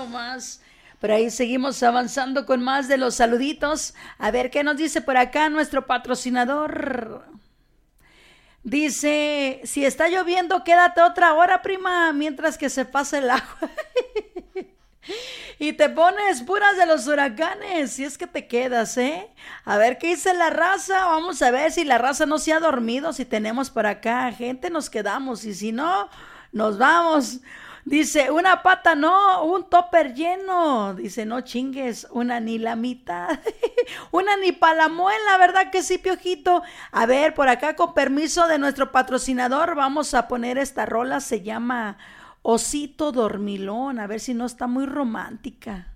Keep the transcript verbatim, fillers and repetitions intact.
nomás. Pero ahí seguimos avanzando con más de los saluditos. A ver qué nos dice por acá nuestro patrocinador. Dice, si está lloviendo, quédate otra hora, prima, mientras que se pasa el agua. Y te pones puras de los huracanes, si es que te quedas, ¿eh? A ver qué dice la raza, vamos a ver si la raza no se ha dormido, si tenemos por acá gente, nos quedamos, y si no, nos vamos. Dice, una pata no, un topper lleno. Dice, no chingues, una ni la mitad. Una ni pa' la muela, ¿verdad que sí, Piojito? A ver, por acá con permiso de nuestro patrocinador, vamos a poner esta rola, se llama Osito Dormilón, a ver si no está muy romántica.